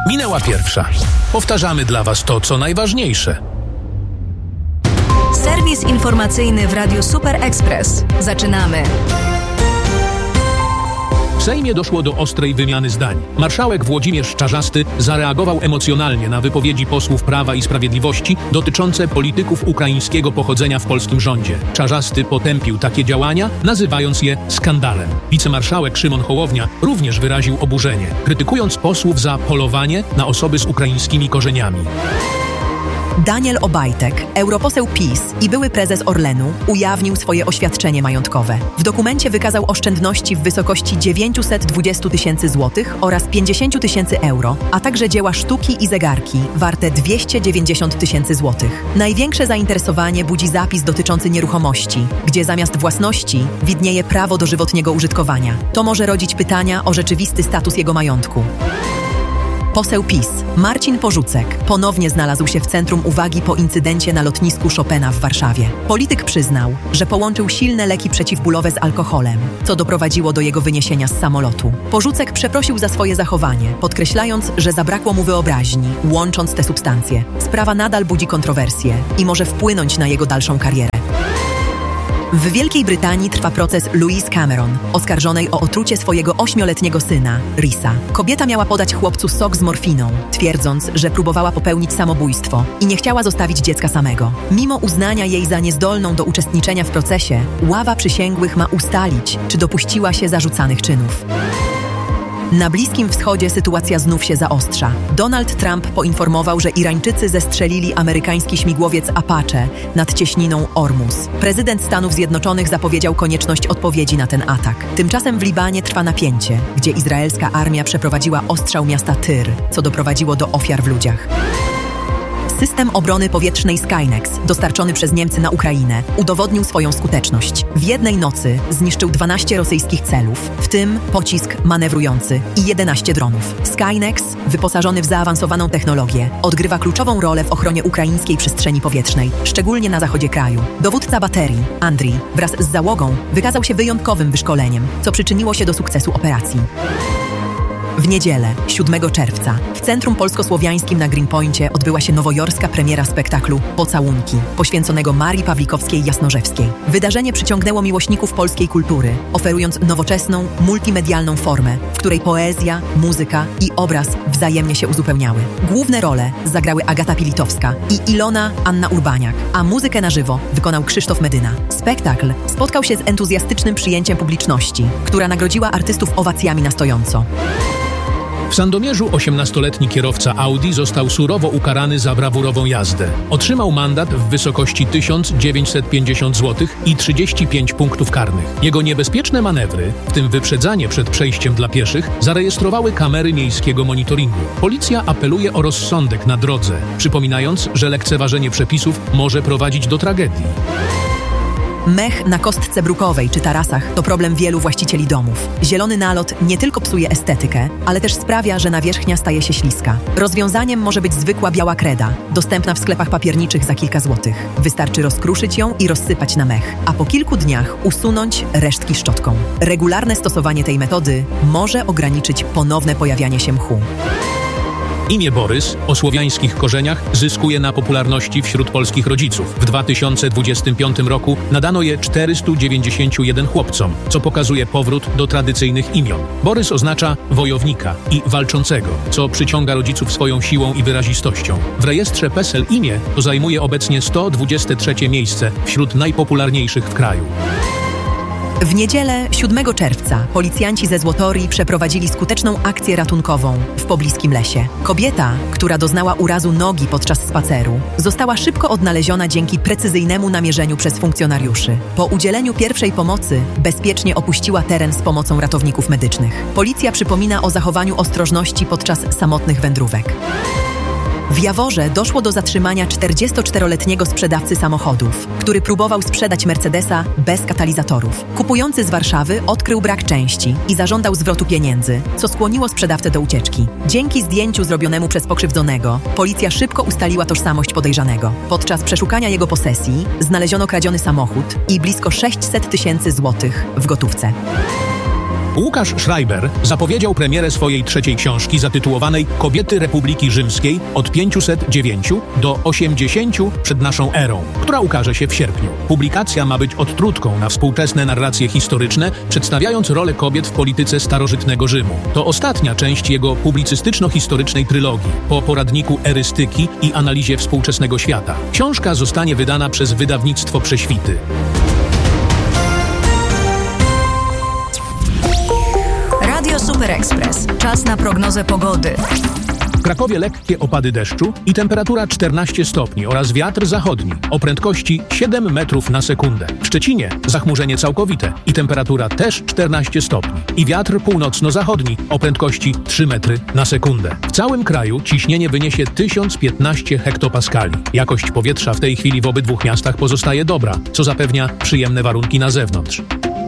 Minęła pierwsza. Powtarzamy dla Was to, co najważniejsze. Serwis informacyjny w Radiu Super Express. Zaczynamy. W Sejmie doszło do ostrej wymiany zdań. Marszałek Włodzimierz Czarzasty zareagował emocjonalnie na wypowiedzi posłów Prawa i Sprawiedliwości dotyczące polityków ukraińskiego pochodzenia w polskim rządzie. Czarzasty potępił takie działania, nazywając je skandalem. Wicemarszałek Szymon Hołownia również wyraził oburzenie, krytykując posłów za polowanie na osoby z ukraińskimi korzeniami. Daniel Obajtek, europoseł PiS i były prezes Orlenu, ujawnił swoje oświadczenie majątkowe. W dokumencie wykazał oszczędności w wysokości 920 000 złotych oraz 50 000 euro, a także dzieła sztuki i zegarki warte 290 000 złotych. Największe zainteresowanie budzi zapis dotyczący nieruchomości, gdzie zamiast własności widnieje prawo dożywotniego użytkowania. To może rodzić pytania o rzeczywisty status jego majątku. Poseł PiS Marcin Porzucek ponownie znalazł się w centrum uwagi po incydencie na lotnisku Chopina w Warszawie. Polityk przyznał, że połączył silne leki przeciwbólowe z alkoholem, co doprowadziło do jego wyniesienia z samolotu. Porzucek przeprosił za swoje zachowanie, podkreślając, że zabrakło mu wyobraźni, łącząc te substancje. Sprawa nadal budzi kontrowersje i może wpłynąć na jego dalszą karierę. W Wielkiej Brytanii trwa proces Louise Cameron, oskarżonej o otrucie swojego 8-letniego syna, Risa. Kobieta miała podać chłopcu sok z morfiną, twierdząc, że próbowała popełnić samobójstwo i nie chciała zostawić dziecka samego. Mimo uznania jej za niezdolną do uczestniczenia w procesie, ława przysięgłych ma ustalić, czy dopuściła się zarzucanych czynów. Na Bliskim Wschodzie sytuacja znów się zaostrza. Donald Trump poinformował, że Irańczycy zestrzelili amerykański śmigłowiec Apache nad cieśniną Ormus. Prezydent Stanów Zjednoczonych zapowiedział konieczność odpowiedzi na ten atak. Tymczasem w Libanie trwa napięcie, gdzie izraelska armia przeprowadziła ostrzał miasta Tyr, co doprowadziło do ofiar w ludziach. System obrony powietrznej Skynex, dostarczony przez Niemcy na Ukrainę, udowodnił swoją skuteczność. W jednej nocy zniszczył 12 rosyjskich celów, w tym pocisk manewrujący i 11 dronów. Skynex, wyposażony w zaawansowaną technologię, odgrywa kluczową rolę w ochronie ukraińskiej przestrzeni powietrznej, szczególnie na zachodzie kraju. Dowódca baterii, Andrii, wraz z załogą wykazał się wyjątkowym wyszkoleniem, co przyczyniło się do sukcesu operacji. W niedzielę, 7 czerwca, w Centrum Polsko-Słowiańskim na Greenpoincie odbyła się nowojorska premiera spektaklu Pocałunki, poświęconego Marii Pawlikowskiej-Jasnorzewskiej. Wydarzenie przyciągnęło miłośników polskiej kultury, oferując nowoczesną, multimedialną formę, w której poezja, muzyka i obraz wzajemnie się uzupełniały. Główne role zagrały Agata Pilitowska i Ilona Anna Urbaniak, a muzykę na żywo wykonał Krzysztof Medyna. Spektakl spotkał się z entuzjastycznym przyjęciem publiczności, która nagrodziła artystów owacjami na stojąco. W Sandomierzu 18-letni kierowca Audi został surowo ukarany za brawurową jazdę. Otrzymał mandat w wysokości 1950 zł i 35 punktów karnych. Jego niebezpieczne manewry, w tym wyprzedzanie przed przejściem dla pieszych, zarejestrowały kamery miejskiego monitoringu. Policja apeluje o rozsądek na drodze, przypominając, że lekceważenie przepisów może prowadzić do tragedii. Mech na kostce brukowej czy tarasach to problem wielu właścicieli domów. Zielony nalot nie tylko psuje estetykę, ale też sprawia, że nawierzchnia staje się śliska. Rozwiązaniem może być zwykła biała kreda, dostępna w sklepach papierniczych za kilka złotych. Wystarczy rozkruszyć ją i rozsypać na mech, a po kilku dniach usunąć resztki szczotką. Regularne stosowanie tej metody może ograniczyć ponowne pojawianie się mchu. Imię Borys o słowiańskich korzeniach zyskuje na popularności wśród polskich rodziców. W 2025 roku nadano je 491 chłopcom, co pokazuje powrót do tradycyjnych imion. Borys oznacza wojownika i walczącego, co przyciąga rodziców swoją siłą i wyrazistością. W rejestrze PESEL imię to zajmuje obecnie 123 miejsce wśród najpopularniejszych w kraju. W niedzielę 7 czerwca policjanci ze Złotorii przeprowadzili skuteczną akcję ratunkową w pobliskim lesie. Kobieta, która doznała urazu nogi podczas spaceru, została szybko odnaleziona dzięki precyzyjnemu namierzeniu przez funkcjonariuszy. Po udzieleniu pierwszej pomocy bezpiecznie opuściła teren z pomocą ratowników medycznych. Policja przypomina o zachowaniu ostrożności podczas samotnych wędrówek. W Jaworze doszło do zatrzymania 44-letniego sprzedawcy samochodów, który próbował sprzedać Mercedesa bez katalizatorów. Kupujący z Warszawy odkrył brak części i zażądał zwrotu pieniędzy, co skłoniło sprzedawcę do ucieczki. Dzięki zdjęciu zrobionemu przez pokrzywdzonego, policja szybko ustaliła tożsamość podejrzanego. Podczas przeszukania jego posesji znaleziono kradziony samochód i blisko 600 000 złotych w gotówce. Łukasz Schreiber zapowiedział premierę swojej trzeciej książki zatytułowanej Kobiety Republiki Rzymskiej od 509 do 80 przed naszą erą, która ukaże się w sierpniu. Publikacja ma być odtrutką na współczesne narracje historyczne, przedstawiając rolę kobiet w polityce starożytnego Rzymu. To ostatnia część jego publicystyczno-historycznej trylogii, po poradniku erystyki i analizie współczesnego świata. Książka zostanie wydana przez wydawnictwo Prześwity. Radio Super Express. Czas na prognozę pogody. W Krakowie lekkie opady deszczu i temperatura 14 stopni oraz wiatr zachodni o prędkości 7 metrów na sekundę. W Szczecinie zachmurzenie całkowite i temperatura też 14 stopni i wiatr północno-zachodni o prędkości 3 metry na sekundę. W całym kraju ciśnienie wyniesie 1015 hektopaskali. Jakość powietrza w tej chwili w obydwu miastach pozostaje dobra, co zapewnia przyjemne warunki na zewnątrz.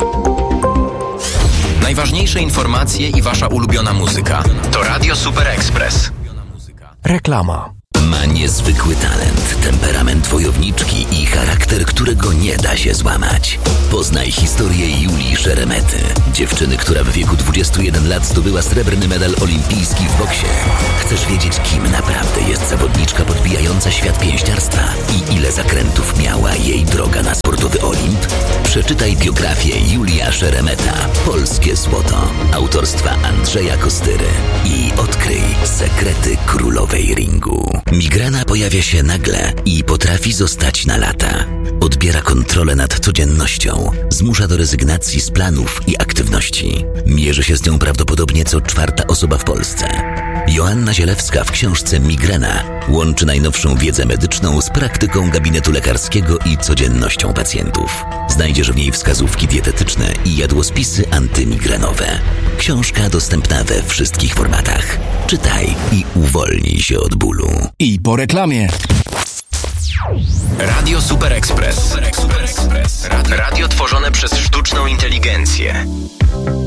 Najważniejsze informacje i wasza ulubiona muzyka. To Radio Super Express. Reklama. Ma niezwykły talent, temperament wojowniczki i charakter, którego nie da się złamać. Poznaj historię Julii Szeremety, dziewczyny, która w wieku 21 lat zdobyła srebrny medal olimpijski w boksie. Chcesz wiedzieć, kim naprawdę jest zawodniczka podbijająca świat pięściarstwa i ile zakrętów miała jej droga na sportowy Olimp? Przeczytaj biografię Julia Szeremeta, Polskie Złoto, autorstwa Andrzeja Kostyry i odkryj sekrety królowej ringu. Migrena pojawia się nagle i potrafi zostać na lata. Odbiera kontrolę nad codziennością, zmusza do rezygnacji z planów i aktywności. Mierzy się z nią prawdopodobnie co czwarta osoba w Polsce. Joanna Zielewska w książce Migrena łączy najnowszą wiedzę medyczną z praktyką gabinetu lekarskiego i codziennością pacjentów. Znajdziesz w niej wskazówki dietetyczne i jadłospisy antymigrenowe. Książka dostępna we wszystkich formatach. Czytaj i uwolnij się od bólu. I po reklamie. Radio Super Express. Radio tworzone przez sztuczną inteligencję.